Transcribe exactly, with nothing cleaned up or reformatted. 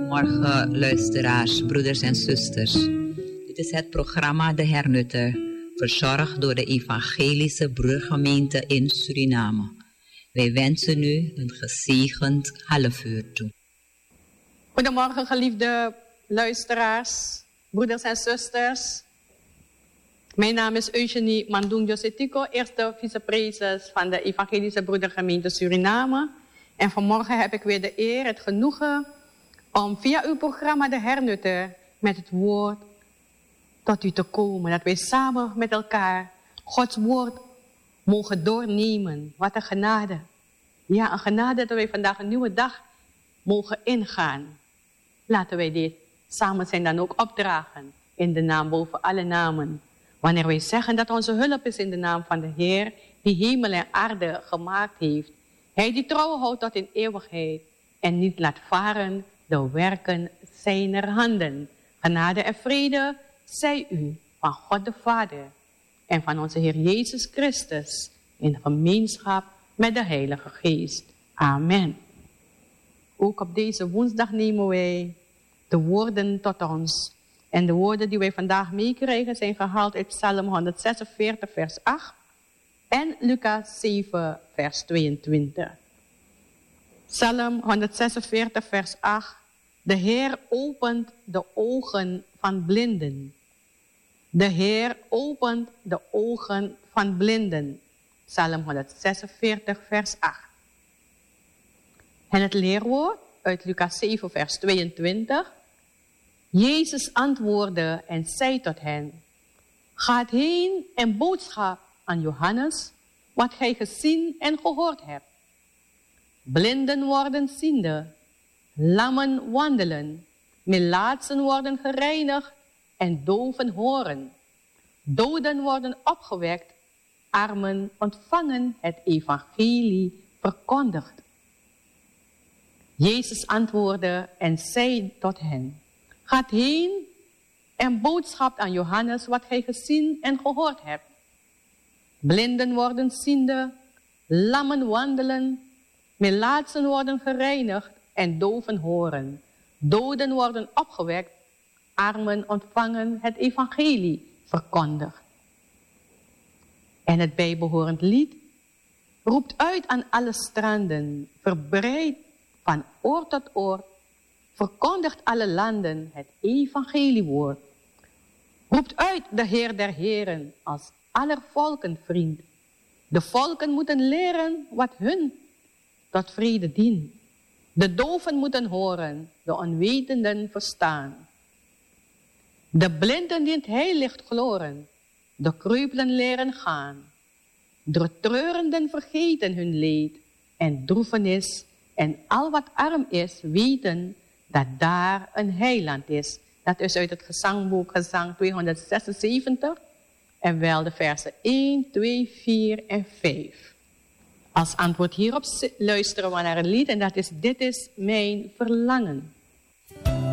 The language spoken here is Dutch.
Goedemorgen luisteraars, broeders en zusters. Dit is het programma De Hernutter, verzorgd door de Evangelische Broedergemeente in Suriname. Wij wensen u een gezegend half uur toe. Goedemorgen geliefde luisteraars, broeders en zusters. Mijn naam is Eugenie Mandung Josetico, eerste vicepreses van de Evangelische Broedergemeente Suriname. En vanmorgen heb ik weer de eer, het genoegen om via uw programma De Hernutter met het woord tot u te komen. Dat wij samen met elkaar Gods woord mogen doornemen. Wat een genade. Ja, een genade dat wij vandaag een nieuwe dag mogen ingaan. Laten wij dit samen zijn dan ook opdragen in de naam boven alle namen. Wanneer wij zeggen dat onze hulp is in de naam van de Heer, die hemel en aarde gemaakt heeft. Hij die trouw houdt tot in eeuwigheid en niet laat varen de werken zijner handen. Genade en vrede zij u van God de Vader en van onze Heer Jezus Christus in gemeenschap met de Heilige Geest. Amen. Ook op deze woensdag nemen wij de woorden tot ons. En de woorden die wij vandaag meekrijgen zijn gehaald uit Psalm honderdzesenveertig vers acht en Lucas zeven vers tweeëntwintig. Psalm honderdzesenveertig vers acht. De Heer opent de ogen van blinden. De Heer opent de ogen van blinden. Psalm honderdzesenveertig vers acht. En het leerwoord uit Lucas zeven vers tweeëntwintig. Jezus antwoordde en zei tot hen: Gaat heen en boodschap aan Johannes wat gij gezien en gehoord hebt. Blinden worden ziende, lammen wandelen, melaatsen worden gereinigd en doven horen. Doden worden opgewekt, armen ontvangen het evangelie verkondigd. Jezus antwoordde en zei tot hen: Gaat heen en boodschap aan Johannes wat gij gezien en gehoord hebt. Blinden worden ziende, lammen wandelen, melaatsen worden gereinigd en doven horen. Doden worden opgewekt, armen ontvangen het evangelie verkondigd. En het bijbehorend lied roept uit aan alle stranden, verbreidt van oor tot oor, verkondigt alle landen het evangeliewoord. Roept uit de Heer der Heren als aller volken vriend. De volken moeten leren wat hun tot vrede dient. De doven moeten horen, de onwetenden verstaan. De blinden in het heilicht gloren, de kreupelen leren gaan. De treurenden vergeten hun leed en droefenis en al wat arm is weten dat daar een heiland is. Dat is uit het gezangboek Gezang tweehonderdzesenzeventig en wel de versen één, twee, vier en vijf. Als antwoord hierop luisteren we naar een lied en dat is: Dit is mijn verlangen.